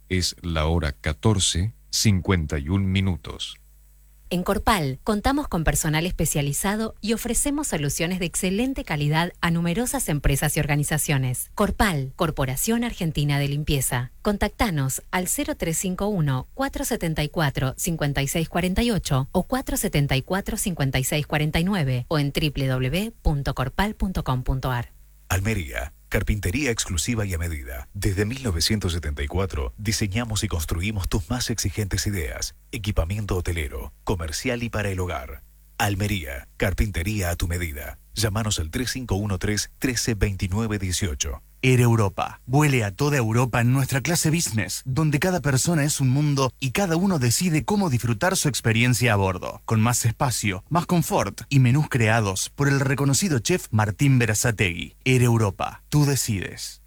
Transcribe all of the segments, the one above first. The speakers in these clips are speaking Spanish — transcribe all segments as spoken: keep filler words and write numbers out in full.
Es la hora catorce, cincuenta y un minutos. En Corpal contamos con personal especializado y ofrecemos soluciones de excelente calidad a numerosas empresas y organizaciones. Corpal, Corporación Argentina de Limpieza. Contactanos al cero tres cinco uno, cuatro siete cuatro, cinco seis cuatro ocho o cuatro siete cuatro, cinco seis cuatro nueve o en doble u doble u doble u punto corpal punto com punto a r. Almería, carpintería exclusiva y a medida. Desde mil novecientos setenta y cuatro diseñamos y construimos tus más exigentes ideas. Equipamiento hotelero, comercial y para el hogar. Almería, carpintería a tu medida. Llámanos al tres cinco uno tres, uno tres dos nueve uno ocho. Air Europa. Vuele a toda Europa en nuestra clase business, donde cada persona es un mundo y cada uno decide cómo disfrutar su experiencia a bordo. Con más espacio, más confort y menús creados por el reconocido chef Martín Berazategui. Air Europa. Tú decides.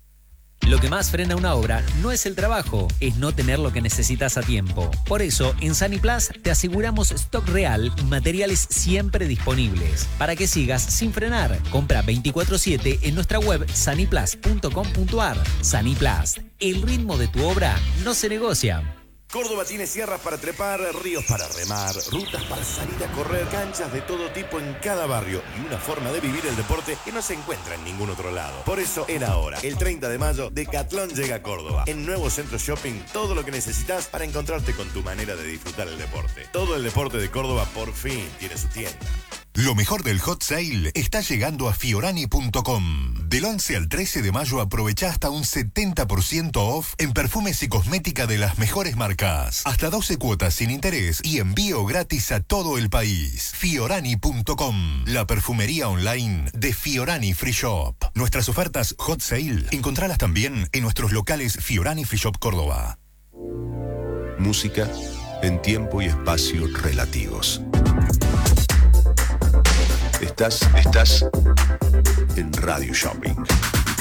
Lo que más frena una obra no es el trabajo, es no tener lo que necesitas a tiempo. Por eso, en Saniplas te aseguramos stock real y materiales siempre disponibles, para que sigas sin frenar. Compra veinticuatro siete en nuestra web saniplas punto com punto a r. Saniplas, el ritmo de tu obra no se negocia. Córdoba tiene sierras para trepar, ríos para remar, rutas para salir a correr, canchas de todo tipo en cada barrio y una forma de vivir el deporte que no se encuentra en ningún otro lado. Por eso, era hora. El treinta de mayo, Decathlon llega a Córdoba. En Nuevo Centro Shopping, todo lo que necesitas para encontrarte con tu manera de disfrutar el deporte. Todo el deporte de Córdoba por fin tiene su tienda. Lo mejor del Hot Sale está llegando a fiorani punto com. Del once al trece de mayo aprovecha hasta un setenta por ciento off en perfumes y cosmética de las mejores marcas. Hasta doce cuotas sin interés y envío gratis a todo el país. fiorani punto com, la perfumería online de Fiorani Free Shop. Nuestras ofertas Hot Sale encontralas también en nuestros locales Fiorani Free Shop Córdoba. Música en tiempo y espacio relativos. Estás, estás en Radio Shopping.